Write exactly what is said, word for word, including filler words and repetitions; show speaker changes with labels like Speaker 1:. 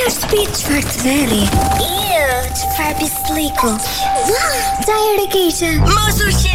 Speaker 1: shpit çfarë të verri. Iu, çfarë pisliku. Ca herë keqe.
Speaker 2: Mos u